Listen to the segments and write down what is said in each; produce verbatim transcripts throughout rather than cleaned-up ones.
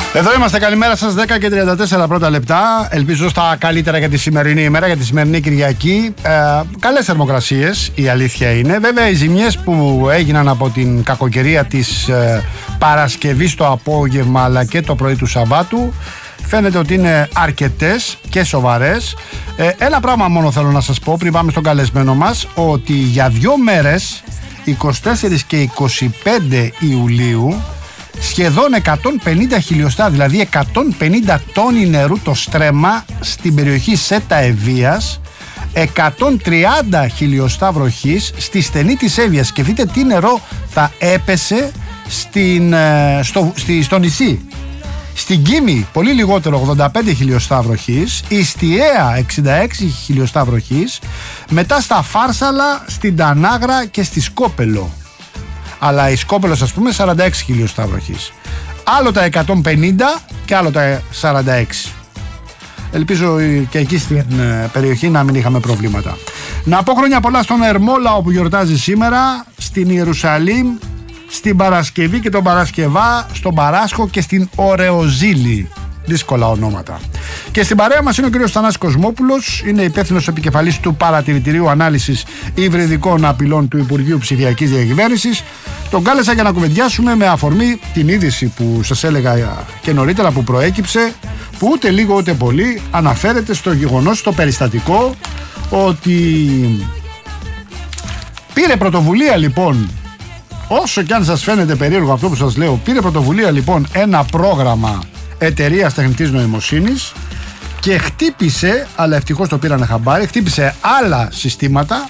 Εδώ είμαστε, καλημέρα σας, δέκα και τριάντα τέσσερα πρώτα λεπτά. Ελπίζω στα καλύτερα για τη σημερινή ημέρα, για τη σημερινή Κυριακή. Ε, καλές θερμοκρασίες, η αλήθεια είναι. Βέβαια, οι ζημιές που έγιναν από την κακοκαιρία της ε, Παρασκευής το απόγευμα αλλά και το πρωί του Σαββάτου φαίνεται ότι είναι αρκετές και σοβαρές. Ε, ένα πράγμα μόνο θέλω να σας πω πριν πάμε στον καλεσμένο μας, ότι για δύο μέρες, είκοσι τέσσερις και είκοσι πέντε Ιουλίου, σχεδόν εκατόν πενήντα χιλιοστά, δηλαδή εκατόν πενήντα τόνοι νερού το στρέμμα στην περιοχή Σέτα Ευβοίας, εκατόν τριάντα χιλιοστά βροχής στη στενή της Εύβοιας. Σκεφτείτε τι νερό θα έπεσε στην, στο, στη, στο νησί. Στην Κίμη πολύ λιγότερο, ογδόντα πέντε χιλιοστά βροχής, η Στιαία εξήντα έξι χιλιοστά βροχής, μετά στα Φάρσαλα, στην Τανάγρα και στη Σκόπελο. Αλλά η Σκόπελος, ας πούμε, σαράντα έξι χιλιοστά βροχής. Άλλο τα εκατόν πενήντα και άλλο τα σαράντα έξι. Ελπίζω και εκεί στην περιοχή να μην είχαμε προβλήματα. Να πω χρόνια πολλά στον Ερμόλαο που γιορτάζει σήμερα, στην Ιερουσαλήμ, στην Παρασκευή και τον Παρασκευά, στον Παράσχο και στην Ωρεοζήλη. Δύσκολα ονόματα. Και στην παρέα μας είναι ο κ. Θανάσης Κοσμόπουλος, είναι υπεύθυνος επικεφαλής του Παρατηρητηρίου Ανάλυσης Υβριδικών Απειλών του Υπουργείου Ψηφιακής Διακυβέρνησης. Τον κάλεσα για να κουβεντιάσουμε με αφορμή την είδηση που σας έλεγα και νωρίτερα, που προέκυψε, που ούτε λίγο ούτε πολύ αναφέρεται στο γεγονός, στο περιστατικό, ότι πήρε πρωτοβουλία λοιπόν, όσο και αν σας φαίνεται περίεργο αυτό που σας λέω, πήρε πρωτοβουλία λοιπόν ένα πρόγραμμα εταιρείας τεχνητής νοημοσύνης και χτύπησε, αλλά ευτυχώς το πήρανε χαμπάρι, χτύπησε άλλα συστήματα,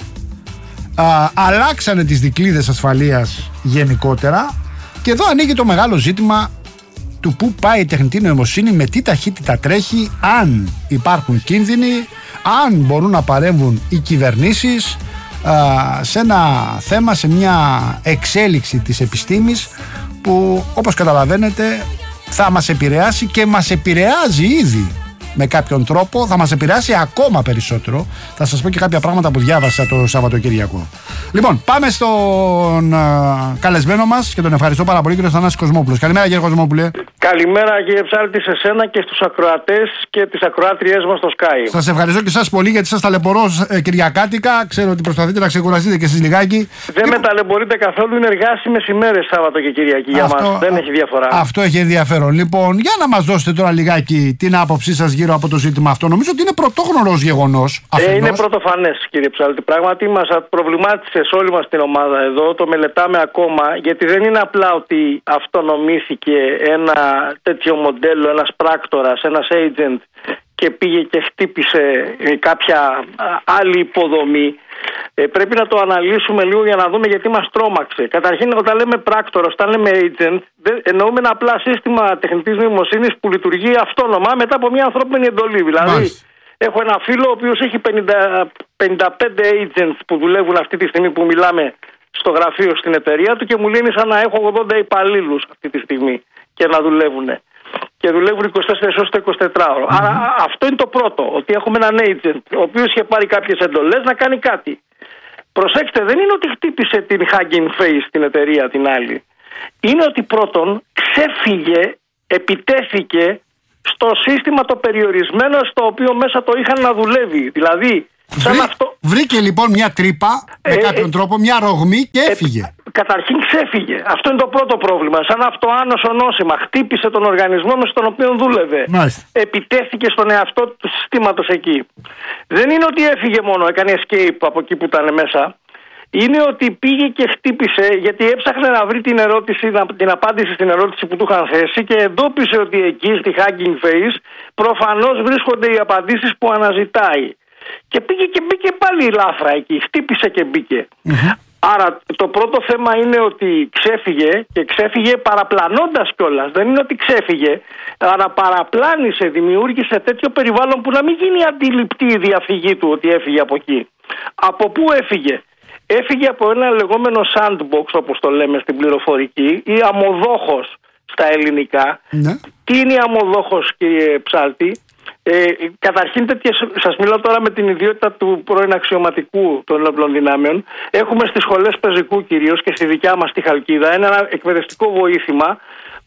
α, αλλάξανε τις δικλείδες ασφαλείας γενικότερα, και εδώ ανοίγει το μεγάλο ζήτημα του πού πάει η τεχνητή νοημοσύνη, με τι ταχύτητα τρέχει, αν υπάρχουν κίνδυνοι, αν μπορούν να παρέμβουν οι κυβερνήσεις α, σε ένα θέμα, σε μια εξέλιξη της επιστήμης που, όπως καταλαβαίνετε, θα μας επηρεάσει και μας επηρεάζει ήδη με κάποιον τρόπο, θα μας επηρεάσει ακόμα περισσότερο. Θα σας πω και κάποια πράγματα που διάβασα το Σαββατοκύριακο. Λοιπόν, πάμε στον uh, καλεσμένο μας και τον ευχαριστώ πάρα πολύ, κύριο Θανάση Κοσμόπουλος. Καλημέρα, κύριε Κοσμόπουλε. Καλημέρα, κύριε Ψάλτη, σε σένα και στους ακροατές και τις ακροάτριές μας στο Sky. Σας ευχαριστώ και εσάς πολύ, γιατί σας ταλαιπωρώ ε, κυριακάτικα. Ξέρω ότι προσπαθείτε να ξεκουραστείτε και εσείς λιγάκι. Δεν με ταλαιπωρείτε καθόλου, είναι εργάσιμες ημέρες Σάββατο και Κυριακή για αυτό, μας. Δεν έχει διαφορά. Αυτό έχει ενδιαφέρον. Λοιπόν, για να μας δώσετε τώρα λιγάκι την άποψή σας γύρω από το ζήτημα αυτό. Νομίζω ότι είναι πρωτόγνωρο ως γεγονός. Ε, είναι πρωτοφανές, κύριε Ψάλτη. Πράγματι, μας προβλημάτισε σε όλη μας την ομάδα εδώ. Το μελετάμε ακόμα, γιατί δεν είναι απλά ότι αυτονομήθηκε ένα τέτοιο μοντέλο, ένας πράκτορας, ένας agent, και πήγε και χτύπησε κάποια άλλη υποδομή. Ε, πρέπει να το αναλύσουμε λίγο για να δούμε γιατί μας τρόμαξε. Καταρχήν, όταν λέμε πράκτορας, όταν λέμε agent, εννοούμε ένα απλά σύστημα τεχνητής νοημοσύνης που λειτουργεί αυτόνομα μετά από μια ανθρώπινη εντολή. Δηλαδή, Μάλιστα. έχω ένα φίλο ο οποίος έχει πενήντα, πενήντα πέντε agents που δουλεύουν αυτή τη στιγμή που μιλάμε στο γραφείο στην εταιρεία του, και μου λένε σαν να έχω ογδόντα υπαλλήλους αυτή τη στιγμή και να δουλεύουν. Και δουλεύουν είκοσι τέσσερις ώρες το εικοσιτετράωρο. Mm-hmm. Άρα αυτό είναι το πρώτο, ότι έχουμε έναν agent ο οποίος είχε πάρει κάποιες εντολές να κάνει κάτι. Προσέξτε, δεν είναι ότι χτύπησε την Hugging Face την εταιρεία την άλλη. Είναι ότι πρώτον ξέφυγε, επιτέθηκε στο σύστημα το περιορισμένο στο οποίο μέσα το είχαν να δουλεύει. Δηλαδή, σαν Βρή, αυτό... βρήκε λοιπόν μια τρύπα με ε, κάποιον ε, τρόπο, μια ρογμή και έφυγε. Ε, Καταρχήν ξέφυγε. Αυτό είναι το πρώτο πρόβλημα. Σαν αυτοάνωσο νόσημα. Χτύπησε τον οργανισμό με στον οποίο δούλευε. Μάλιστα. Επιτέθηκε στον εαυτό του συστήματος εκεί. Δεν είναι ότι έφυγε μόνο, έκανε escape από εκεί που ήταν μέσα. Είναι ότι πήγε και χτύπησε, γιατί έψαχνε να βρει την ερώτηση, την απάντηση στην ερώτηση που του είχαν θέσει, και εντόπισε ότι εκεί στη Hugging Face προφανώς βρίσκονται οι απαντήσεις που αναζητάει. Και πήγε και μπήκε πάλι η λάφρα εκεί. Χτύπησε και μπήκε. Mm-hmm. Άρα το πρώτο θέμα είναι ότι ξέφυγε, και ξέφυγε παραπλανώντας κιόλας. Δεν είναι ότι ξέφυγε, αλλά παραπλάνησε, δημιούργησε τέτοιο περιβάλλον που να μην γίνει αντιληπτή η διαφυγή του ότι έφυγε από εκεί. Από πού έφυγε? Έφυγε από ένα λεγόμενο sandbox, όπως το λέμε στην πληροφορική, ή αμμοδόχος στα ελληνικά. Ναι. Τι είναι η αμμοδόχος, κύριε Ψάλτη? Ε, καταρχήν, τέτοιες, σας μιλάω τώρα με την ιδιότητα του πρώην αξιωματικού των ενόπλων δυνάμεων. Έχουμε στις σχολές πεζικού κυρίως και στη δικιά μας τη Χαλκίδα ένα εκπαιδευτικό βοήθημα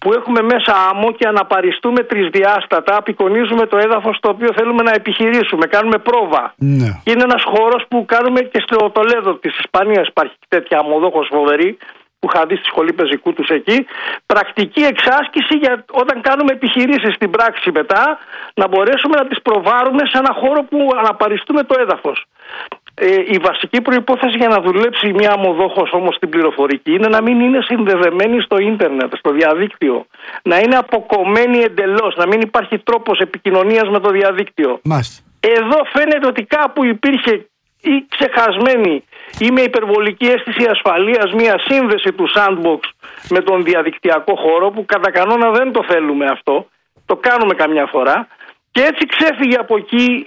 που έχουμε μέσα άμμο και αναπαριστούμε τρισδιάστατα, απεικονίζουμε το έδαφος το οποίο θέλουμε να επιχειρήσουμε, κάνουμε πρόβα. Ναι. Και είναι ένας χώρος που κάνουμε και στο Τολέδο της Ισπανίας υπάρχει τέτοια αμμοδόχος φοβερή, που είχα δει στη σχολή πεζικού τους εκεί, πρακτική εξάσκηση για όταν κάνουμε επιχειρήσεις στην πράξη μετά, να μπορέσουμε να τις προβάρουμε σε ένα χώρο που αναπαριστούμε το έδαφος. Ε, η βασική προϋπόθεση για να δουλέψει μια αμμοδόχος όμως στην πληροφορική είναι να μην είναι συνδεδεμένη στο ίντερνετ, στο διαδίκτυο. Να είναι αποκομμένη εντελώς, να μην υπάρχει τρόπος επικοινωνίας με το διαδίκτυο. Μάλιστα. Εδώ φαίνεται ότι κάπου υπήρχε ή ξεχασμένη ή με υπερβολική αίσθηση ασφαλείας μια σύνδεση του sandbox με τον διαδικτυακό χώρο, που κατά κανόνα δεν το θέλουμε αυτό, το κάνουμε καμιά φορά, και έτσι ξέφυγε από εκεί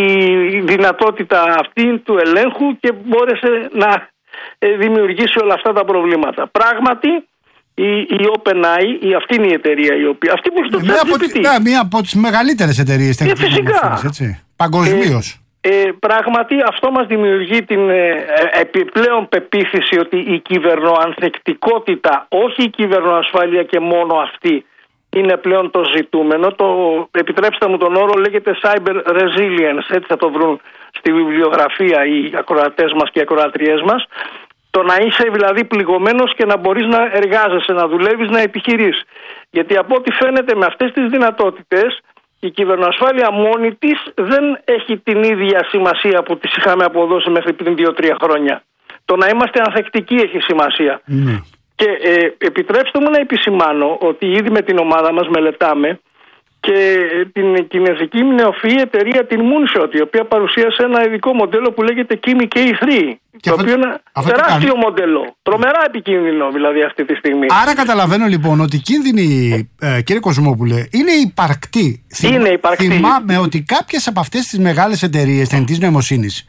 η δυνατότητα αυτή του ελέγχου και μπόρεσε να δημιουργήσει όλα αυτά τα προβλήματα. Πράγματι η, η OpenAI, η, αυτή είναι η εταιρεία η οποία, αυτή που έχει το ChatGPT. Ναι, μία από τις μεγαλύτερες εταιρείες τεχνητής νοημοσύνης, παγκοσμίως. Ε, πράγματι αυτό μας δημιουργεί την ε, επιπλέον πεποίθηση ότι η κυβερνοανθεκτικότητα, όχι η κυβερνοασφάλεια και μόνο αυτή, είναι πλέον το ζητούμενο. Το, επιτρέψτε μου τον όρο, λέγεται cyber resilience, έτσι θα το βρουν στη βιβλιογραφία οι ακροατές μας και οι ακροατριές μας. Το να είσαι δηλαδή πληγωμένος και να μπορείς να εργάζεσαι, να δουλεύεις, να επιχειρείς. Γιατί από ό,τι φαίνεται με αυτές τις δυνατότητες, η κυβερνοασφάλεια μόνη της δεν έχει την ίδια σημασία που τις είχαμε αποδώσει μέχρι πριν δύο τρία χρόνια. Το να είμαστε ανθεκτικοί έχει σημασία. Mm. Και ε, επιτρέψτε μου να επισημάνω ότι ήδη με την ομάδα μας μελετάμε και την κινέζικη νεοφυή εταιρεία την Moonshot, η οποία παρουσίασε ένα ειδικό μοντέλο που λέγεται Kimi κέι θρι, το αυτό, οποίο είναι τεράστιο μοντέλο, τρομερά επικίνδυνο δηλαδή αυτή τη στιγμή. Άρα καταλαβαίνω λοιπόν ότι οι κίνδυνοι, ε, κύριε Κοσμόπουλε, είναι υπαρκτοί. Είναι υπαρκτοί. Θυμάμαι ότι κάποιες από αυτές τις μεγάλες εταιρείες τεχνητής νοημοσύνης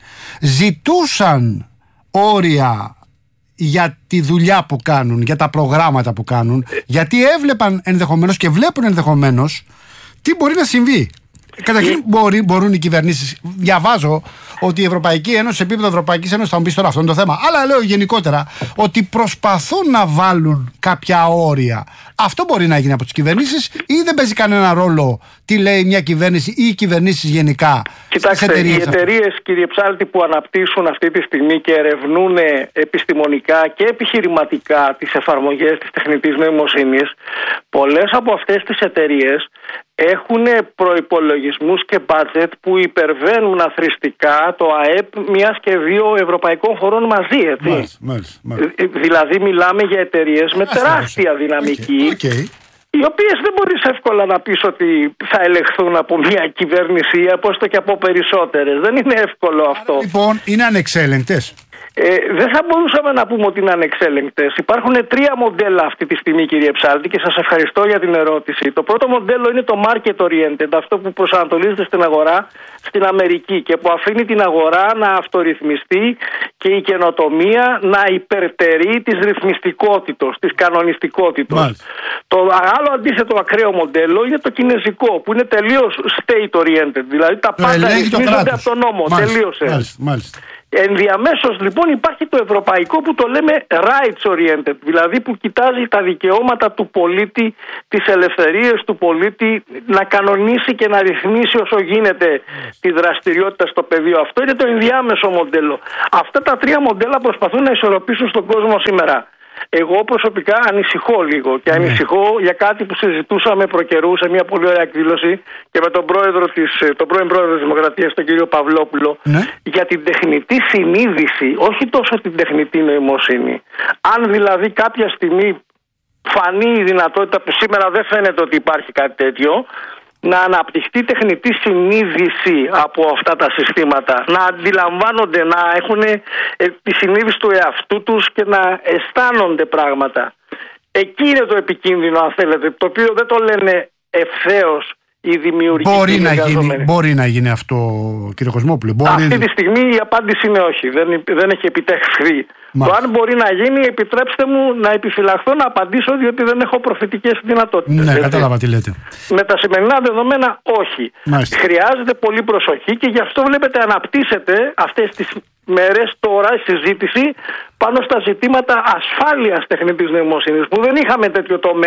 ζητούσαν όρια για τη δουλειά που κάνουν, για τα προγράμματα που κάνουν, γιατί έβλεπαν ενδεχομένως και βλέπουν ενδεχομένως τι μπορεί να συμβεί. Καταρχήν μπορεί, μπορούν οι κυβερνήσεις. Διαβάζω ότι η Ευρωπαϊκή Ένωση, σε επίπεδο Ευρωπαϊκής Ένωσης, θα μου πεις τώρα αυτό είναι το θέμα, αλλά λέω γενικότερα ότι προσπαθούν να βάλουν κάποια όρια. Αυτό μπορεί να γίνει από τις κυβερνήσεις ή δεν παίζει κανένα ρόλο τι λέει μια κυβέρνηση ή οι κυβερνήσεις γενικά? Κοιτάξτε, οι εταιρείες, κύριε Ψάλτη, που αναπτύσσουν αυτή τη στιγμή και ερευνούν επιστημονικά και επιχειρηματικά τις εφαρμογές της τεχνητής νοημοσύνης, πολλές από αυτές τις εταιρείες έχουν προϋπολογισμούς και budget που υπερβαίνουν αθροιστικά το ΑΕΠ μιας και δύο ευρωπαϊκών χωρών μαζί, έτσι. Μάλιστα, μάλιστα, μάλιστα. Δηλαδή μιλάμε για εταιρείες με τεράστια δυναμική, okay, okay. οι οποίες δεν μπορείς εύκολα να πεις ότι θα ελεγχθούν από μια κυβέρνηση ή απόστο και από περισσότερες. Δεν είναι εύκολο αυτό. Άρα, λοιπόν, είναι ανεξέλεγκτες. Ε, δεν θα μπορούσαμε να πούμε ότι είναι ανεξέλεγκτες. Υπάρχουν τρία μοντέλα αυτή τη στιγμή, κύριε Ψάλτη, και σας ευχαριστώ για την ερώτηση. Το πρώτο μοντέλο είναι το market oriented, αυτό που προσανατολίζεται στην αγορά στην Αμερική και που αφήνει την αγορά να αυτορυθμιστεί και η καινοτομία να υπερτερεί της ρυθμιστικότητος, της κανονιστικότητος. Το άλλο αντίθετο ακραίο μοντέλο είναι το κινέζικο, που είναι τελείως state oriented, δηλαδή τα πάντα ρυθμίζονται από τον νόμο. Μάλιστα, τελείωσε. Μάλιστα, μάλιστα. Ενδιαμέσως λοιπόν υπάρχει το ευρωπαϊκό που το λέμε rights oriented, δηλαδή που κοιτάζει τα δικαιώματα του πολίτη, τις ελευθερίες του πολίτη, να κανονίσει και να ρυθμίσει όσο γίνεται τη δραστηριότητα στο πεδίο. Αυτό είναι το ενδιάμεσο μοντέλο. Αυτά τα τρία μοντέλα προσπαθούν να ισορροπήσουν στον κόσμο σήμερα. Εγώ προσωπικά ανησυχώ λίγο και ανησυχώ για κάτι που συζητούσαμε προκαιρού σε μια πολύ ωραία εκδήλωση και με τον πρόεδρο της, τον πρώην πρόεδρο της Δημοκρατίας, τον κύριο Παυλόπουλο, ναι. για την τεχνητή συνείδηση, όχι τόσο την τεχνητή νοημοσύνη. Αν δηλαδή κάποια στιγμή φανεί η δυνατότητα, που σήμερα δεν φαίνεται ότι υπάρχει κάτι τέτοιο, να αναπτυχθεί τεχνητή συνείδηση από αυτά τα συστήματα, να αντιλαμβάνονται, να έχουν ε, τη συνείδηση του εαυτού τους και να αισθάνονται πράγματα. Εκεί είναι το επικίνδυνο, αν θέλετε, το οποίο δεν το λένε ευθέως οι δημιουργοί. Μπορεί, να γίνει, μπορεί να γίνει αυτό, κύριε Κοσμόπουλε. Μπορεί... Αυτή τη στιγμή η απάντηση είναι όχι. Δεν, δεν έχει επιτευχθεί. Το αν μπορεί να γίνει, επιτρέψτε μου να επιφυλαχθώ να απαντήσω, διότι δεν έχω προφητικές δυνατότητες. Ναι, έτσι. Κατάλαβα τι λέτε. Με τα σημερινά δεδομένα, όχι. Μάλιστα. Χρειάζεται πολύ προσοχή και γι' αυτό βλέπετε αναπτύσσεται αυτές τις μέρες τώρα η συζήτηση πάνω στα ζητήματα ασφάλειας τεχνητής νοημοσύνης, που δεν είχαμε τέτοιο τομέα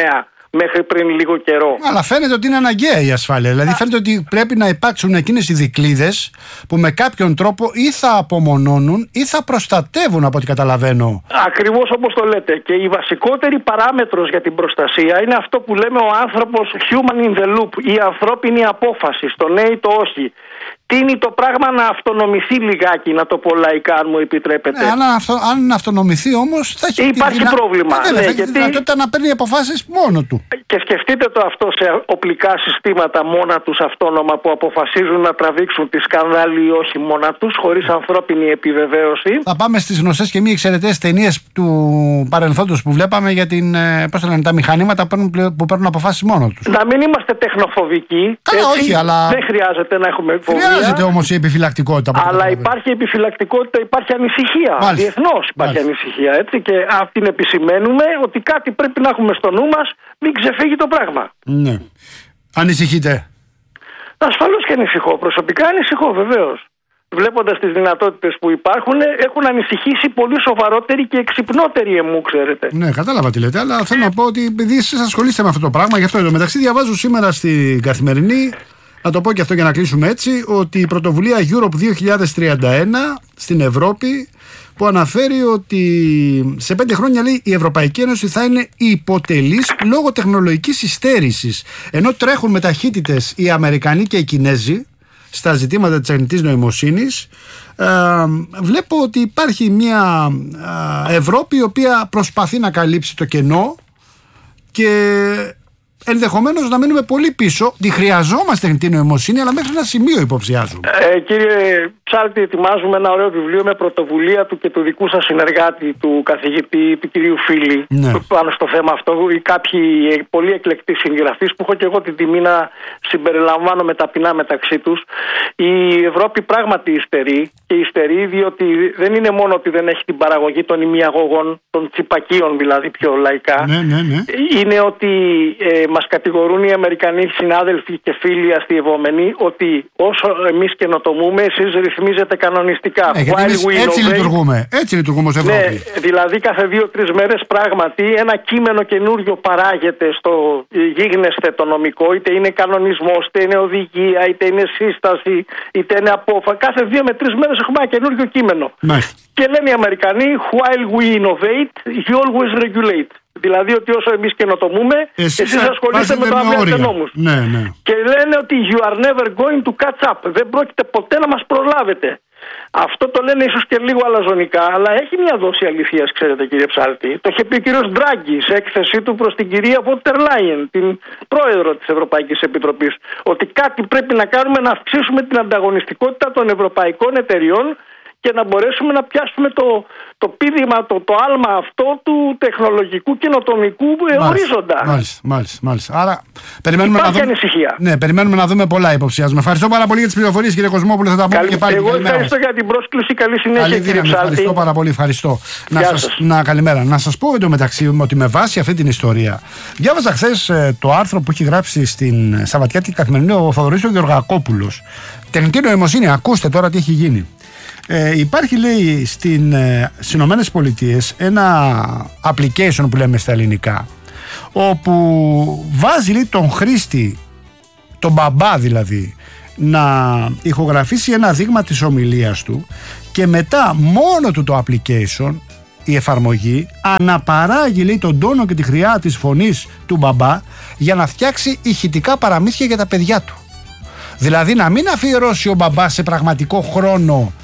μέχρι πριν λίγο καιρό. Αλλά φαίνεται ότι είναι αναγκαία η ασφάλεια. Δηλαδή, φαίνεται ότι πρέπει να υπάρξουν εκείνες οι δικλείδες που με κάποιον τρόπο ή θα απομονώνουν ή θα προστατεύουν, από ό,τι καταλαβαίνω. Ακριβώς όπως το λέτε. Και η βασικότερη παράμετρος για την προστασία είναι αυτό που λέμε ο άνθρωπος human in the loop, η ανθρώπινη απόφαση, στο ναι ή το όχι. Τίνει το πράγμα να αυτονομηθεί λιγάκι, να το πω λαϊκά, αν μου επιτρέπετε. Ναι, αν, αυτο, αν αυτονομηθεί όμως θα έχει υπάρχει δυνα... πρόβλημα. Ε, βέβαια, ναι, θα γιατί... έχει τη δυνατότητα να παίρνει αποφάσεις μόνο του. Και σκεφτείτε το αυτό σε οπλικά συστήματα μόνα τους αυτόνομα που αποφασίζουν να τραβήξουν τη σκανδάλη ή όχι μόνα τους, χωρίς ανθρώπινη επιβεβαίωση. Θα πάμε στις γνωστές και μη εξαιρετές ταινίες του παρελθόντος που βλέπαμε για την, πώς θα λένε, τα μηχανήματα που παίρνουν, που παίρνουν αποφάσεις μόνο τους. Να μην είμαστε τεχνοφοβικοί. Καλά, έτσι, όχι, αλλά... Δεν χρειάζεται να έχουμε φοβία. Χρειάζεται όμως η επιφυλακτικότητα. Αλλά υπάρχει επιφυλακτικότητα, υπάρχει ανησυχία. Διεθνώς υπάρχει Μάλιστα. ανησυχία. Έτσι, και αυτήν επισημαίνουμε ότι κάτι πρέπει να έχουμε στο νου μας, μην ξεφύγει το πράγμα. Ναι. Ανησυχείτε? Ασφαλώς και ανησυχώ. Προσωπικά ανησυχώ, βεβαίως. Βλέποντας τις δυνατότητες που υπάρχουν, έχουν ανησυχήσει πολύ σοβαρότεροι και εξυπνότεροι εμού, ξέρετε. Ναι, κατάλαβα τι λέτε, αλλά θέλω να πω ότι επειδή εσείς ασχολείστε με αυτό το πράγμα, γι' αυτό εδώ μεταξύ διαβάζω σήμερα στην Καθημερινή. Να το πω και αυτό για να κλείσουμε έτσι, ότι η πρωτοβουλία Europe δύο χιλιάδες τριάντα ένα στην Ευρώπη, που αναφέρει ότι σε πέντε χρόνια, λέει, η Ευρωπαϊκή Ένωση θα είναι υποτελής λόγω τεχνολογικής υστέρησης. Ενώ τρέχουν με ταχύτητες οι Αμερικανοί και οι Κινέζοι στα ζητήματα της τεχνητής νοημοσύνης, ε, βλέπω ότι υπάρχει μια ε, Ευρώπη η οποία προσπαθεί να καλύψει το κενό και ενδεχομένως να μείνουμε πολύ πίσω. Τη χρειαζόμαστε τεχνητή νοημοσύνη, αλλά μέχρι ένα σημείο υποψιάζουμε. Ε, κύριε Ψάλτη, ετοιμάζουμε ένα ωραίο βιβλίο με πρωτοβουλία του και του δικού σας συνεργάτη, του καθηγητή, του κυρίου Φίλη, ναι. πάνω στο θέμα αυτό. Ή κάποιοι πολύ εκλεκτοί συγγραφείς που έχω και εγώ την τιμή να συμπεριλαμβάνω με ταπεινά μεταξύ τους. Η Ευρώπη πράγματι υστερεί, και υστερεί διότι δεν είναι μόνο ότι δεν έχει την παραγωγή των ημιαγωγών, των τσιπακίων δηλαδή πιο λαϊκά. Ναι, ναι, ναι. Είναι ότι ε, μας κατηγορούν οι Αμερικανοί συνάδελφοι και φίλοι αστειευόμενοι ότι όσο εμείς καινοτομούμε, εσείς ρυθμίζετε κανονιστικά. Ε, εμείς έτσι λειτουργούμε. Έτσι λειτουργούμε ως Ευρώπη. Ναι, δηλαδή κάθε δύο-τρεις μέρες πράγματι ένα κείμενο καινούριο παράγεται στο γίγνεσθε το νομικό, είτε είναι κανονισμός, είτε είναι οδηγία, είτε είναι σύσταση, είτε είναι απόφαση. Κάθε δύο με τρεις μέρες έχουμε ένα καινούριο κείμενο. Ναι. Και λένε οι Αμερικανοί, while we innovate, you always regulate. Δηλαδή ότι όσο εμείς καινοτομούμε, εσείς, εσείς ασχολείστε με το να βγάλετε νόμους. Ναι, ναι. Και λένε ότι you are never going to catch up. Δεν πρόκειται ποτέ να μας προλάβετε. Αυτό το λένε ίσως και λίγο αλαζονικά, αλλά έχει μια δόση αληθείας, ξέρετε, κύριε Ψάλτη. Το είχε πει ο κύριος Ντράγκη σε έκθεσή του προς την κυρία Βόντερ Λάιεν, την πρόεδρο της Ευρωπαϊκής Επιτροπής, ότι κάτι πρέπει να κάνουμε να αυξήσουμε την ανταγωνιστικότητα των ευρωπαϊκών εταιριών και να μπορέσουμε να πιάσουμε το, το πήδημα, το, το άλμα αυτό του τεχνολογικού καινοτομικού ορίζοντα. Μάλιστα, μάλιστα, μάλιστα. Άρα περιμένουμε Υπάρχει να δούμε. Ανησυχία. Ναι, περιμένουμε να δούμε πολλά, υποψιάζουμε. Ευχαριστώ πάρα πολύ για τις πληροφορίες, κύριε Κοσμόπουλε. Θα τα πούμε Καλή... και πάλι. Εγώ ευχαριστώ για την πρόσκληση. Καλή συνέχεια, Καλή κύριε Ψάλτη. Ευχαριστώ πάρα πολύ. Ευχαριστώ. Να, σας, να, καλημέρα. Να σας πω εντωμεταξύ ότι με βάση αυτή την ιστορία, διάβαζα χθες ε, το άρθρο που έχει γράψει στην Σαββατιάτικη Καθημερινή ο Θοδωρής ο Γεωργακόπουλος. Τεχνητή νοημοσύνη, ακούστε τώρα τι έχει γίνει. Ε, υπάρχει, λέει, στην, ε, στις Ηνωμένες Πολιτείες ένα application που λέμε στα ελληνικά, όπου βάζει, λέει, τον χρήστη, τον μπαμπά δηλαδή, να ηχογραφήσει ένα δείγμα της ομιλίας του και μετά μόνο του το application, η εφαρμογή, αναπαράγει, λέει, τον τόνο και τη χρειά της φωνής του μπαμπά για να φτιάξει ηχητικά παραμύθια για τα παιδιά του. Δηλαδή να μην αφιερώσει ο μπαμπάς σε πραγματικό χρόνο